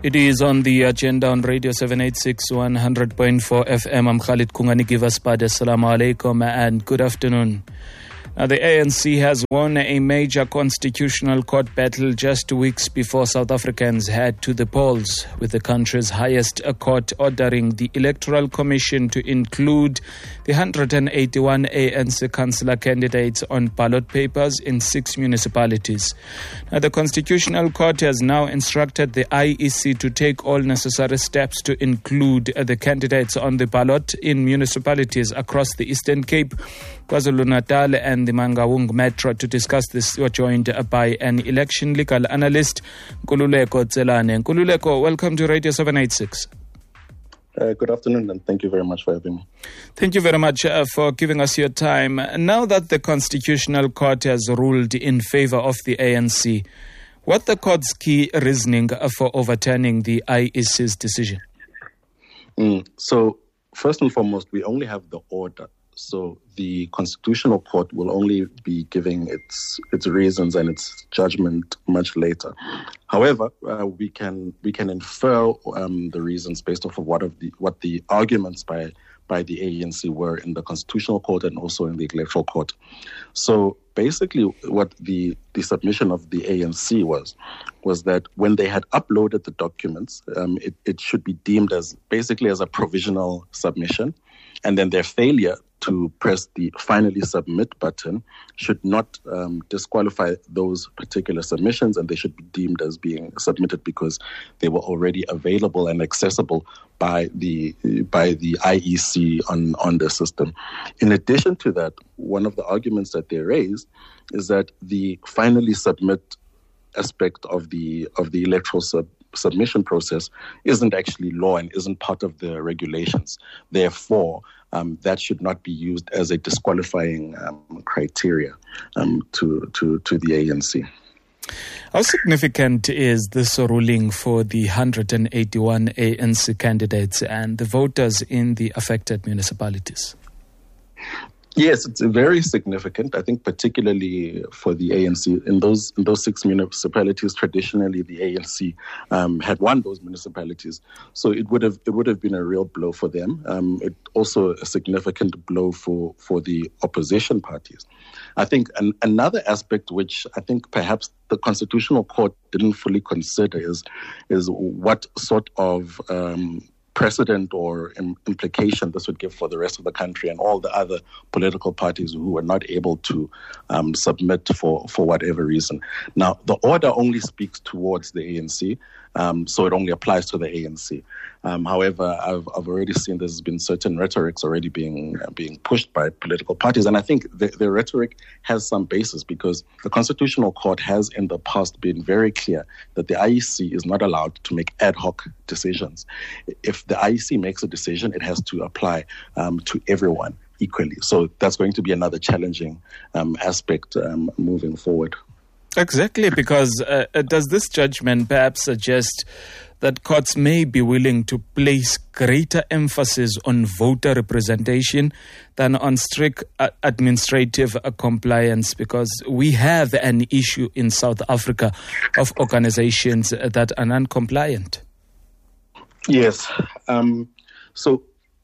It is on the agenda on Radio 786 100.4 FM. I'm Khalid Kungani Givaspad. Assalamu alaikum and good afternoon. Now, the ANC has won a major constitutional court battle just 2 weeks before South Africans head to the polls, with the country's highest court ordering the Electoral Commission to include the 181 ANC councillor candidates on ballot papers in 6 municipalities. Now, the Constitutional Court has now instructed the IEC to take all necessary steps to include the candidates on the ballot in municipalities across the Eastern Cape, KwaZulu-Natal and the Mangaung Metro. To discuss this, we are joined by an election legal analyst, Nkululeko Tselane. Nkululeko, welcome to Radio 786. Good afternoon, and thank you very much for having me. Thank you very much for giving us your time. Now that the Constitutional Court has ruled in favor of the ANC, what the court's key reasoning for overturning the IEC's decision? So, first and foremost, we only have the order. So the Constitutional Court will only be giving its reasons and its judgment much later. However, we can infer the reasons based off of what the arguments by the ANC were in the Constitutional Court and also in the Electoral Court. So basically, what the submission of the ANC was that when they had uploaded the documents, it should be deemed as basically as a provisional submission, and then their failure to press the finally submit button should not disqualify those particular submissions, and they should be deemed as being submitted because they were already available and accessible by the IEC on the system. In addition to that, one of the arguments that they raised is that the finally submit aspect of the electoral submission process isn't actually law and isn't part of the regulations. Therefore, that should not be used as a disqualifying criteria to the ANC. How significant is this ruling for the 181 ANC candidates and the voters in the affected municipalities? Yes, it's very significant. I think particularly for the ANC in those 6 municipalities. Traditionally, the ANC had won those municipalities, so it would have been a real blow for them. It also a significant blow for the opposition parties. I think another aspect which I think perhaps the Constitutional Court didn't fully consider is what sort of precedent or implication this would give for the rest of the country and all the other political parties who were not able to submit for whatever reason. Now, the order only speaks towards the ANC, so it only applies to the ANC. However, I've already seen there's been certain rhetorics already being pushed by political parties, and I think the rhetoric has some basis because the Constitutional Court has in the past been very clear that the IEC is not allowed to make ad hoc decisions. If the IEC makes a decision, it has to apply to everyone equally. So that's going to be another challenging aspect moving forward. Exactly, because does this judgment perhaps suggest that courts may be willing to place greater emphasis on voter representation than on strict administrative compliance, because we have an issue in South Africa of organizations that are non-compliant? Yes. So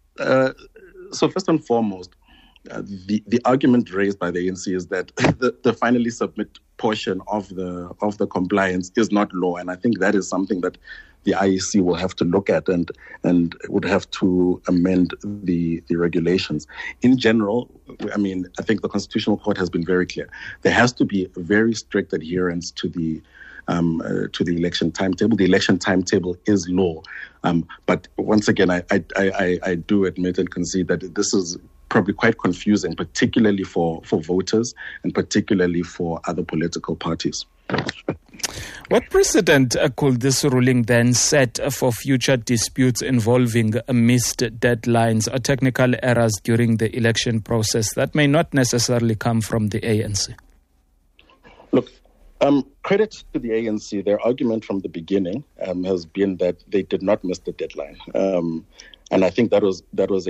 first and foremost, the argument raised by the ANC is that the finally submit portion of the compliance is not law, and I think that is something that the IEC will have to look at and would have to amend the regulations. In general, I mean, I think the Constitutional Court has been very clear. There has to be very strict adherence to the election timetable. The election timetable is law, but once again, I do admit and concede that this is probably quite confusing, particularly for voters and particularly for other political parties. What precedent could this ruling then set for future disputes involving missed deadlines or technical errors during the election process that may not necessarily come from the ANC? Look, credit to the ANC. Their argument from the beginning has been that they did not miss the deadline. And I think that was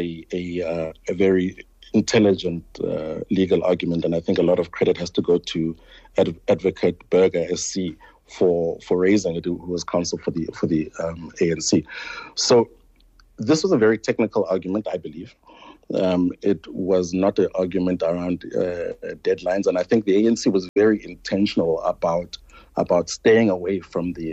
a very intelligent legal argument, and I think a lot of credit has to go to Advocate Berger SC for raising it, who was counsel for the ANC. So this was a very technical argument, I believe. It was not an argument around deadlines, and I think the ANC was very intentional about staying away from the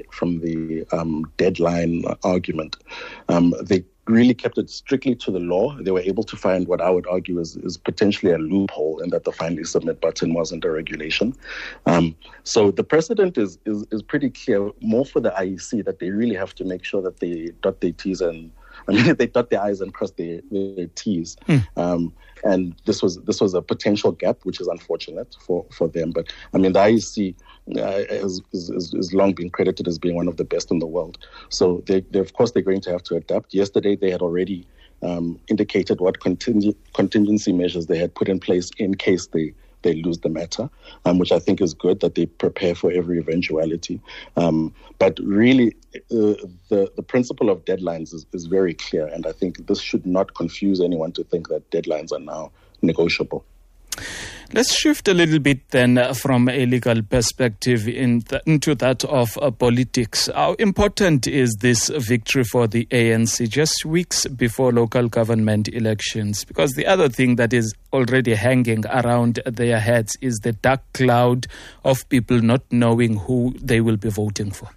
deadline argument. They really kept it strictly to the law. They were able to find what I would argue is potentially a loophole in that the finally submit button wasn't a regulation. So the precedent is pretty clear, more for the IEC, that they really have to make sure that they dot their T's and they dot their I's and cross their T's. And this was a potential gap, which is unfortunate for them. But I mean, the IEC has long been credited as being one of the best in the world. So they of course they're going to have to adapt. Yesterday they had already indicated what contingency measures they had put in place in case they lose the matter, which I think is good, that they prepare for every eventuality. But really, the principle of deadlines is very clear, and I think this should not confuse anyone to think that deadlines are now negotiable. Let's shift a little bit then from a legal perspective into that of politics. How important is this victory for the ANC just weeks before local government elections? Because the other thing that is already hanging around their heads is the dark cloud of people not knowing who they will be voting for.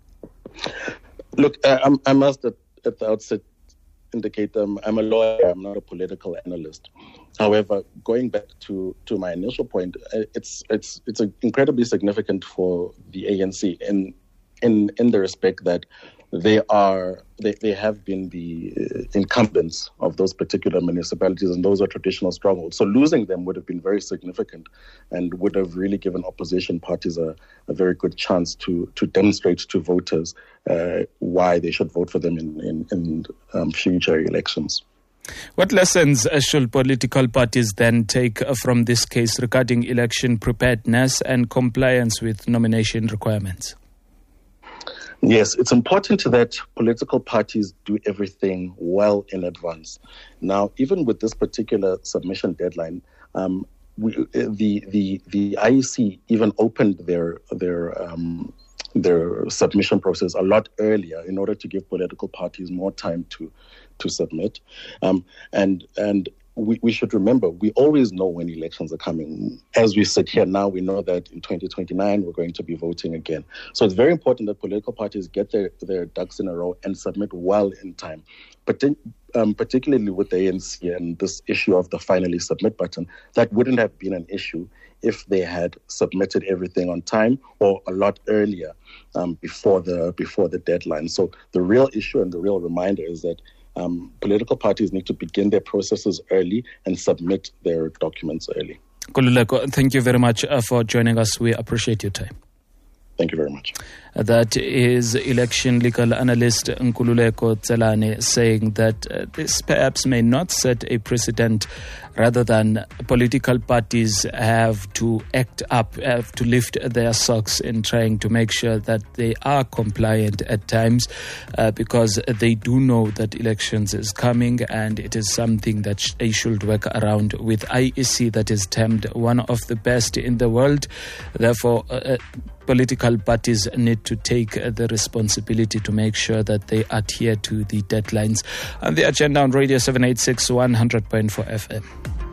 Look, I must at the outset indicate I'm a lawyer, I'm not a political analyst. However, going back to my initial point, it's incredibly significant for the ANC in the respect that they have been the incumbents of those particular municipalities, and those are traditional strongholds. So losing them would have been very significant and would have really given opposition parties a very good chance to demonstrate to voters why they should vote for them in future elections. What lessons should political parties then take from this case regarding election preparedness and compliance with nomination requirements? Yes, it's important that political parties do everything well in advance. Now, even with this particular submission deadline, the IEC even opened their submission process a lot earlier in order to give political parties more time to submit. And we should remember, we always know when elections are coming. As we sit here now, we know that in 2029, we're going to be voting again. So it's very important that political parties get their ducks in a row and submit well in time. But particularly with the ANC and this issue of the finally submit button, that wouldn't have been an issue if they had submitted everything on time or a lot earlier before the deadline. So the real issue and the real reminder is that political parties need to begin their processes early and submit their documents early. Nkululeko, thank you very much for joining us. We appreciate your time. Thank you very much. That is election legal analyst Nkululeko Tselane saying that this perhaps may not set a precedent, rather than political parties have to act up, have to lift their socks in trying to make sure that they are compliant at times, because they do know that elections is coming and it is something that they should work around with IEC that is termed one of the best in the world. Therefore, political parties need to take the responsibility to make sure that they adhere to the deadlines. On the agenda on Radio 786 100.4 FM.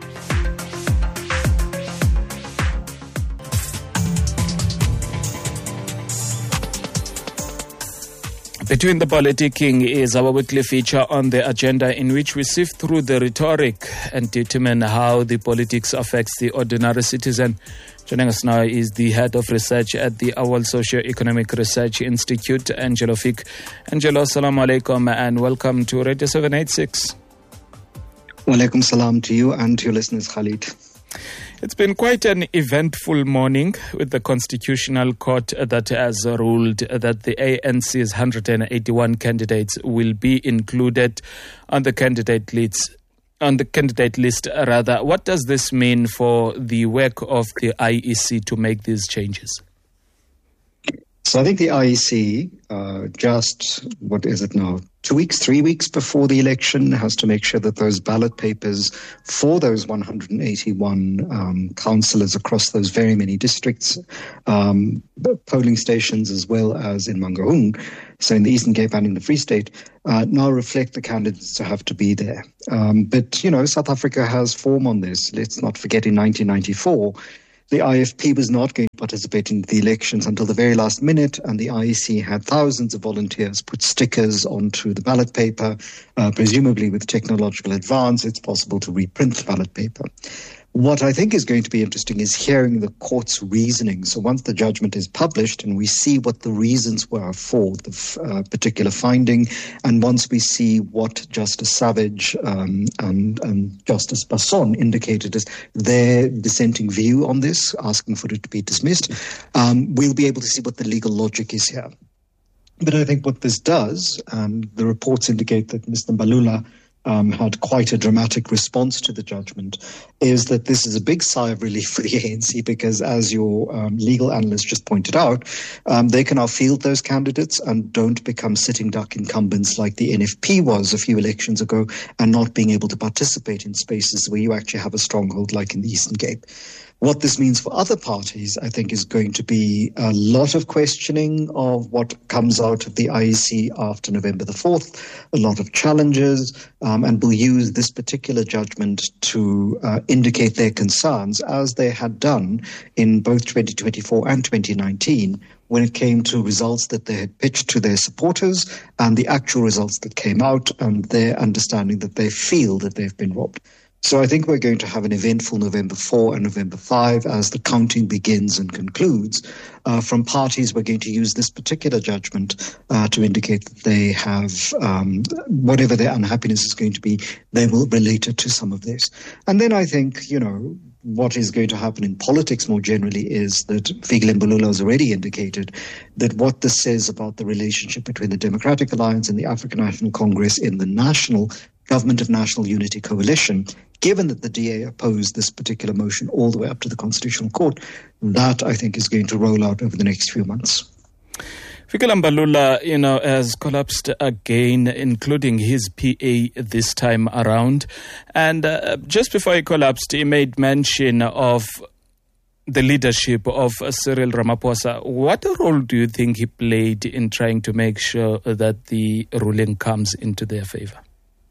Between the Politicking is our weekly feature on the agenda, in which we sift through the rhetoric and determine how the politics affects the ordinary citizen. Joining us now is the head of research at the Awal Socio-Economic Research Institute, Angelo Fick. Angelo, assalamu alaikum and welcome to Radio 786. Walaikum salam to you and to your listeners, Khalid. It's been quite an eventful morning with the Constitutional Court that has ruled that the ANC's 181 candidates will be included on the candidate list. What does this mean for the work of the IEC to make these changes? So I think the IEC just, what is it now, 2 weeks, 3 weeks before the election, has to make sure that those ballot papers for those 181 councillors across those very many districts, polling stations as well as in Mangaung, so in the Eastern Cape and in the Free State, now reflect the candidates who have to be there. But, you know, South Africa has form on this. Let's not forget in 1994, the IFP was not going to participate in the elections until the very last minute, and the IEC had thousands of volunteers put stickers onto the ballot paper. Presumably with technological advance, it's possible to reprint the ballot paper. What I think is going to be interesting is hearing the court's reasoning. So once the judgment is published and we see what the reasons were for the particular finding, and once we see what Justice Savage and Justice Basson indicated as their dissenting view on this, asking for it to be dismissed, we'll be able to see what the legal logic is here. But I think what this does, the reports indicate that Mr. Mbalula had quite a dramatic response to the judgment, is that this is a big sigh of relief for the ANC because, as your legal analyst just pointed out, they can now field those candidates and don't become sitting duck incumbents like the NFP was a few elections ago, and not being able to participate in spaces where you actually have a stronghold like in the Eastern Cape. What this means for other parties, I think, is going to be a lot of questioning of what comes out of the IEC after November the 4th, a lot of challenges, and will use this particular judgment to indicate their concerns, as they had done in both 2024 and 2019, when it came to results that they had pitched to their supporters and the actual results that came out, and their understanding that they feel that they've been robbed. So I think we're going to have an eventful November 4 and November 5 as the counting begins and concludes. From parties, we're going to use this particular judgment to indicate that they have, whatever their unhappiness is going to be, they will relate it to some of this. And then I think, you know, what is going to happen in politics more generally is that Fikile Mbalula has already indicated that what this says about the relationship between the Democratic Alliance and the African National Congress in the National Government of National Unity Coalition, given that the DA opposed this particular motion all the way up to the Constitutional Court, that I think is going to roll out over the next few months. Fikile Mbalula, you know, has collapsed again, including his PA this time around. And just before he collapsed, he made mention of the leadership of Cyril Ramaphosa. What role do you think he played in trying to make sure that the ruling comes into their favor?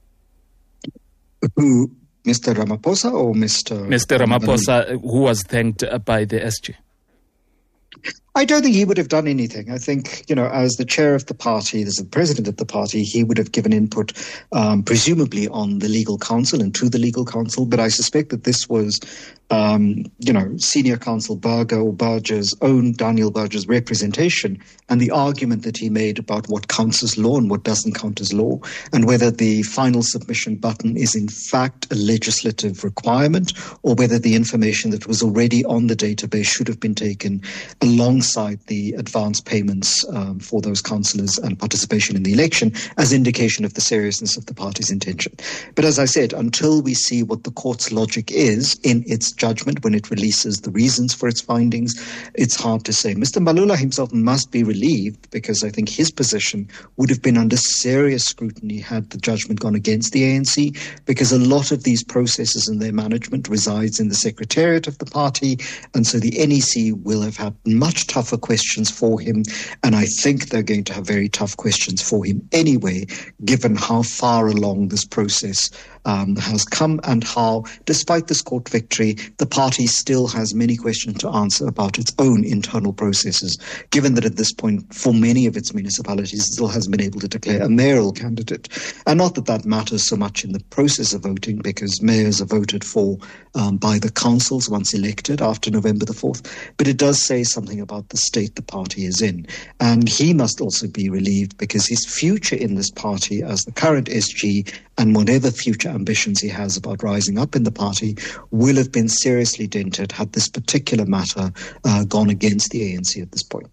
Who, Mr. Ramaphosa or Mr. Ramaphosa, who was thanked by the SG? I don't think he would have done anything. I think, you know, as the chair of the party, as the president of the party, he would have given input, presumably on the legal counsel and to the legal counsel. But I suspect that this was, you know, senior counsel Berger's own Daniel Berger's representation, and the argument that he made about what counts as law and what doesn't count as law, and whether the final submission button is in fact a legislative requirement, or whether the information that was already on the database should have been taken alongside the advance payments for those councillors and participation in the election as indication of the seriousness of the party's intention. But as I said, until we see what the court's logic is in its judgment when it releases the reasons for its findings, it's hard to say. Mr. Mbalula himself must be relieved, because I think his position would have been under serious scrutiny had the judgment gone against the ANC, because a lot of these processes and their management resides in the secretariat of the party, and so the NEC will have had much tougher questions for him, and I think they're going to have very tough questions for him anyway, given how far along this process has come, and how, despite this court victory, the party still has many questions to answer about its own internal processes, given that at this point, for many of its municipalities, it still hasn't been able to declare a mayoral candidate. And not that that matters so much in the process of voting, because mayors are voted for by the councils once elected after November the 4th, but it does say something about the state the party is in. And he must also be relieved, because his future in this party as the current SG, and whatever future ambitions he has about rising up in the party, will have been seriously dented had this particular matter gone against the ANC at this point.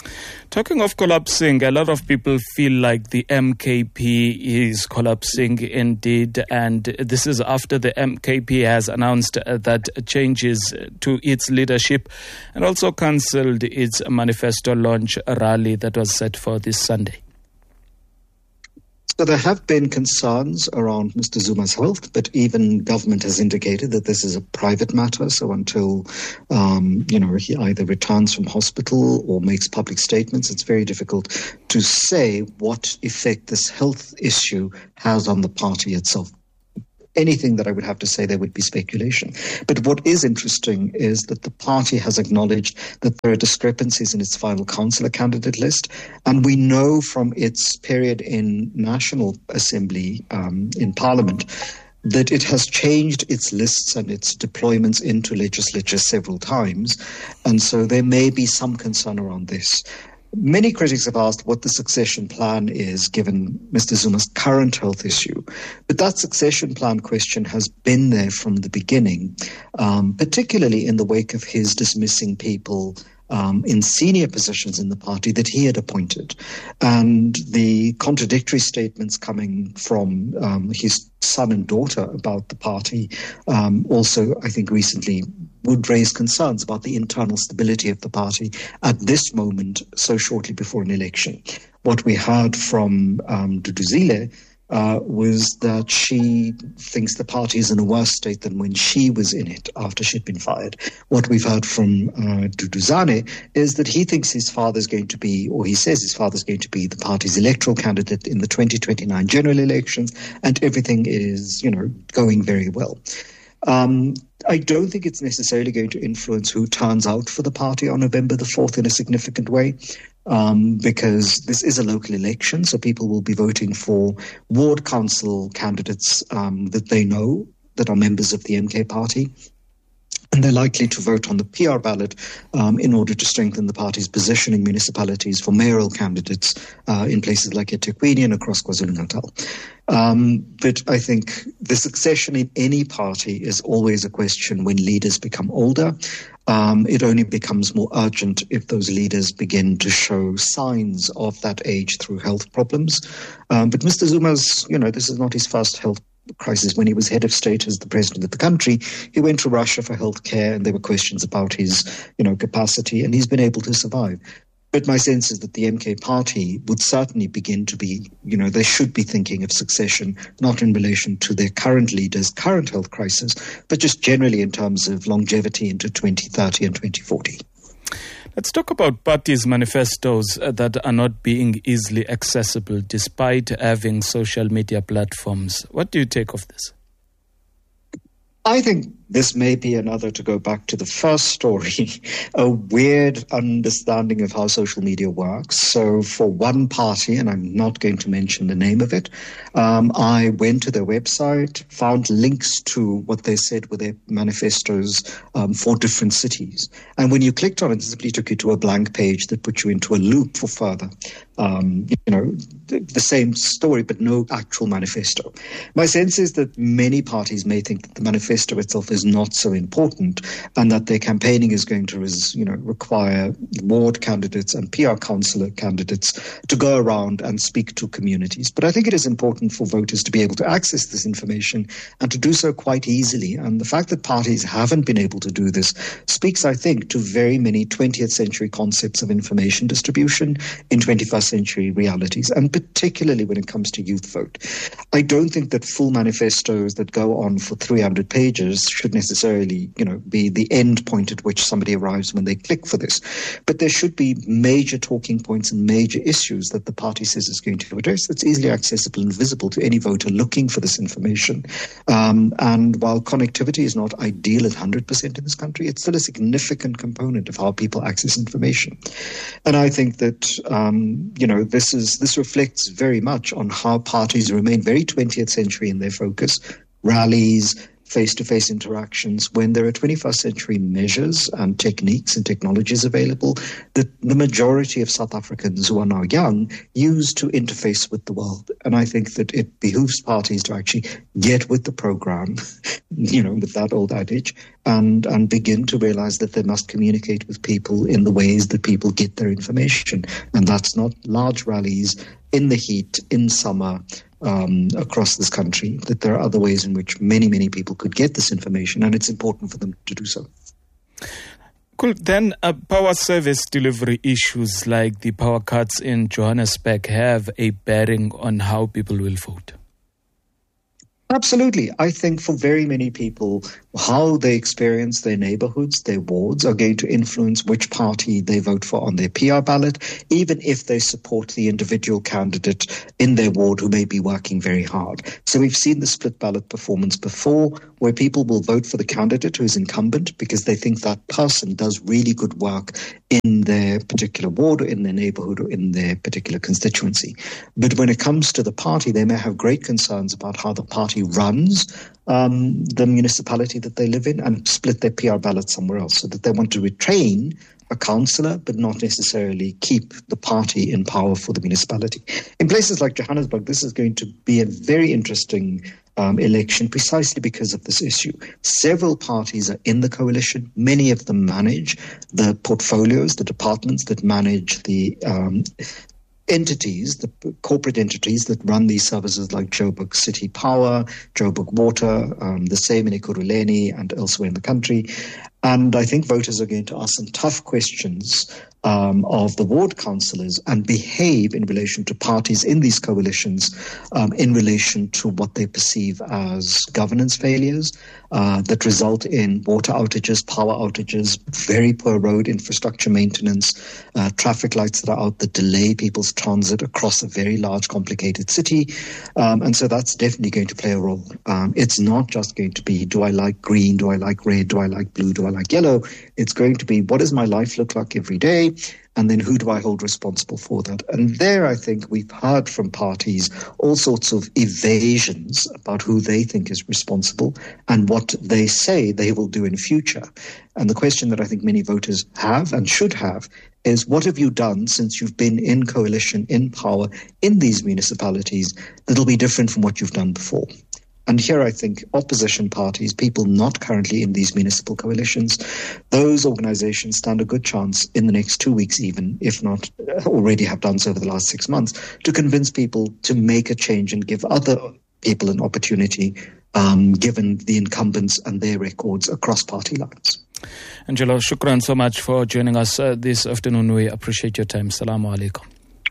Talking of collapsing, a lot of people feel like the MKP is collapsing indeed, and this is after the MKP has announced that changes to its leadership and also cancelled its manifesto launch rally that was set for this Sunday. So there have been concerns around Mr. Zuma's health, but even government has indicated that this is a private matter. So until, he either returns from hospital or makes public statements, it's very difficult to say what effect this health issue has on the party itself. Anything that I would have to say there would be speculation. But what is interesting is that the party has acknowledged that there are discrepancies in its final councillor candidate list. And we know from its period in National Assembly, in Parliament, that it has changed its lists and its deployments into legislature several times. And so there may be some concern around this. Many critics have asked what the succession plan is given Mr. Zuma's current health issue. But that succession plan question has been there from the beginning, particularly in the wake of his dismissing people in senior positions in the party that he had appointed. And the contradictory statements coming from his son and daughter about the party also, I think, recently would raise concerns about the internal stability of the party at this moment, so shortly before an election. What we heard from Duduzile was that she thinks the party is in a worse state than when she was in it after she'd been fired. What we've heard from Duduzane is that he thinks his father's going to be, or he says his father's going to be the party's electoral candidate in the 2029 general elections, and everything is, going very well. I don't think it's necessarily going to influence who turns out for the party on November the 4th in a significant way, because this is a local election, so people will be voting for ward council candidates that they know that are members of the MK party. And they're likely to vote on the PR ballot in order to strengthen the party's position in municipalities for mayoral candidates in places like eThekwini and across KwaZulu-Natal. But I think the succession in any party is always a question when leaders become older. It only becomes more urgent if those leaders begin to show signs of that age through health problems. But Mr. Zuma's, this is not his first health crisis. When he was head of state as the president of the country, he went to Russia for healthcare, and there were questions about his, capacity, and he's been able to survive. But my sense is that the MK party would certainly begin to be, they should be thinking of succession, not in relation to their current leaders' current health crisis, but just generally in terms of longevity into 2030 and 2040. Let's talk about parties' manifestos that are not being easily accessible despite having social media platforms. What do you take of this? I think this may be another, to go back to the first story, a weird understanding of how social media works. So for one party, and I'm not going to mention the name of it, I went to their website, found links to what they said were their manifestos for different cities. And when you clicked on it, it simply took you to a blank page that put you into a loop for further. The same story, but no actual manifesto. My sense is that many parties may think that the manifesto itself is not so important, and that their campaigning is going to require ward candidates and PR councillor candidates to go around and speak to communities. But I think it is important for voters to be able to access this information and to do so quite easily. And the fact that parties haven't been able to do this speaks, I think, to very many 20th century concepts of information distribution in 21st century realities, and particularly when it comes to youth vote. I don't think that full manifestos that go on for 300 pages should necessarily, be the end point at which somebody arrives when they click for this. But there should be major talking points and major issues that the party says is going to address that's easily accessible and visible to any voter looking for this information. And while connectivity is not ideal at 100% in this country, it's still a significant component of how people access information. And I think that, this reflects very much on how parties remain very 20th century in their focus. Rallies, face-to-face interactions, when there are 21st century measures and techniques and technologies available that the majority of South Africans who are now young use to interface with the world. And I think that it behooves parties to actually get with the program, with that old adage, and begin to realize that they must communicate with people in the ways that people get their information. And that's not large rallies in the heat, in summer, across this country, that there are other ways in which many, many people could get this information, and it's important for them to do so. Cool. Then power service delivery issues like the power cuts in Johannesburg have a bearing on how people will vote? Absolutely. I think for very many people, how they experience their neighborhoods, their wards, are going to influence which party they vote for on their PR ballot, even if they support the individual candidate in their ward who may be working very hard. So we've seen the split ballot performance before, where people will vote for the candidate who is incumbent because they think that person does really good work in their particular ward or in their neighborhood or in their particular constituency. But when it comes to the party, they may have great concerns about how the party runs the municipality that they live in and split their PR ballot somewhere else, so that they want to retain a councillor but not necessarily keep the party in power for the municipality. In places like Johannesburg, this is going to be a very interesting election precisely because of this issue. Several parties are in the coalition. Many of them manage the portfolios, the departments that manage the entities, the corporate entities that run these services like Joburg City Power, Joburg Water, the same in Ekurhuleni and elsewhere in the country. And I think voters are going to ask some tough questions of the ward councillors and behave in relation to parties in these coalitions in relation to what they perceive as governance failures that result in water outages, power outages, very poor road infrastructure maintenance, traffic lights that are out that delay people's transit across a very large, complicated city. And so that's definitely going to play a role. It's not just going to be, do I like green, do I like red, do I like blue, do I like yellow? It's going to be, what does my life look like every day? And then who do I hold responsible for that? And there, I think we've heard from parties all sorts of evasions about who they think is responsible and what they say they will do in future. And the question that I think many voters have and should have is, what have you done since you've been in coalition, in power, in these municipalities that'll be different from what you've done before? And here I think opposition parties, people not currently in these municipal coalitions, those organizations stand a good chance in the next 2 weeks even, if not already have done so over the last 6 months, to convince people to make a change and give other people an opportunity, given the incumbents and their records across party lines. Angelo, shukran so much for joining us this afternoon. We appreciate your time. Assalamu alaikum.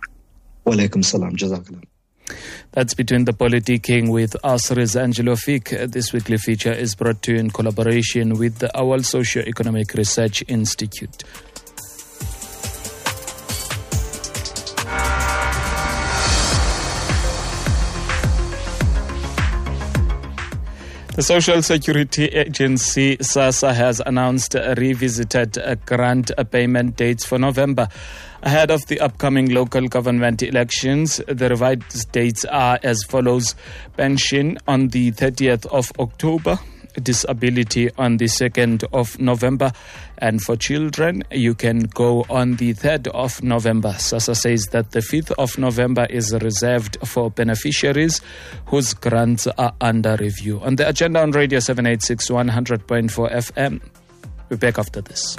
Wa alaikum salam. Jazakallah. That's Between the Politicking with Asri's Angelo Fick. This weekly feature is brought to you in collaboration with the Awal Socio-Economic Research Institute. The Social Security Agency, SASSA, has announced revisited grant payment dates for November. Ahead of the upcoming local government elections, the revised dates are as follows: pension on the 30th of October, disability on the 2nd of November, and for children, you can go on the 3rd of November. SASSA says that the 5th of November is reserved for beneficiaries whose grants are under review. On the agenda on Radio 786 100.4 FM. We're back after this.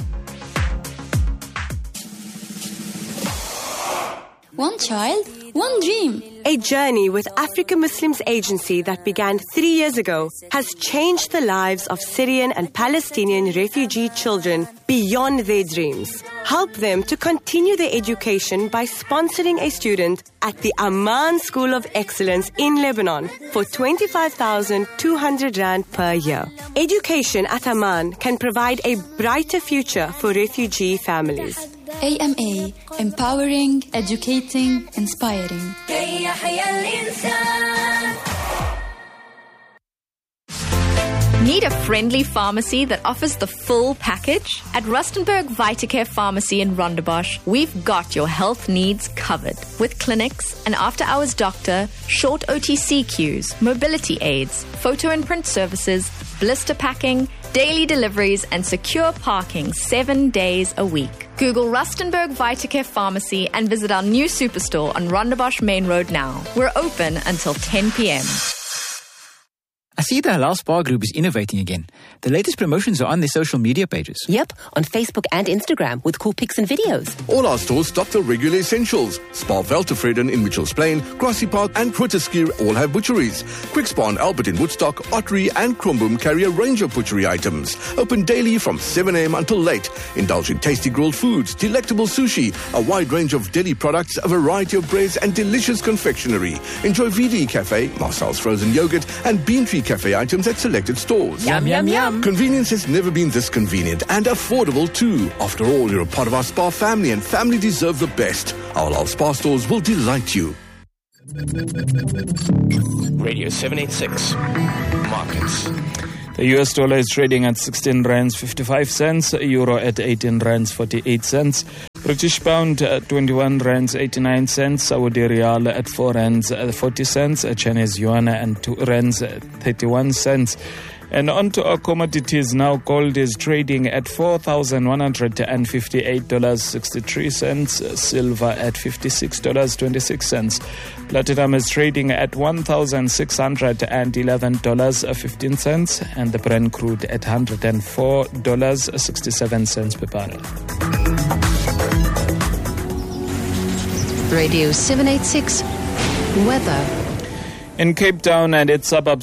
One child, one dream. A journey with Africa Muslims Agency that began 3 years ago has changed the lives of Syrian and Palestinian refugee children beyond their dreams. Help them to continue their education by sponsoring a student at the Amman School of Excellence in Lebanon for 25,200 Rand per year. Education at Amman can provide a brighter future for refugee families. AMA, empowering, educating, inspiring. Need a friendly pharmacy that offers the full package? At Rustenburg Vitacare Pharmacy in Rondebosch, we've got your health needs covered. With clinics, an after-hours doctor, short OTC queues, mobility aids, photo and print services, blister packing, daily deliveries, and secure parking 7 days a week. Google Rustenburg Vitacare Pharmacy and visit our new superstore on Rondebosch Main Road now. We're open until 10 p.m. I see the Halal Spa Group is innovating again. The latest promotions are on their social media pages. Yep, on Facebook and Instagram with cool pics and videos. All our stores stock the regular essentials. Spa Veltevreden in Mitchells Plain, Grassy Park and Grooteskier all have butcheries. Quick Spa and Albert in Woodstock, Ottery and Kromboom carry a range of butchery items. Open daily from 7 a.m. until late. Indulge in tasty grilled foods, delectable sushi, a wide range of deli products, a variety of breads and delicious confectionery. Enjoy VD Cafe, Marcel's frozen yogurt and Bean Tree Cafe items at selected stores. Yum, yum, yum. Convenience has never been this convenient and affordable too. After all, you're a part of our spa family and family deserve the best. Our Halal Spa stores will delight you. Radio 786. Markets. The US dollar is trading at 16 rands 55 cents, euro at 18 rands 48 cents, British pound at 21 rands 89 cents, Saudi riyal at 4 rands 40 cents, Chinese yuan and 2 rands 31 cents. And on to our commodities now. Gold is trading at $4,158.63, silver at $56.26. Platinum is trading at $1,611.15, and the Brent crude at $104.67 per barrel. Radio 786 weather. In Cape Town and its suburbs,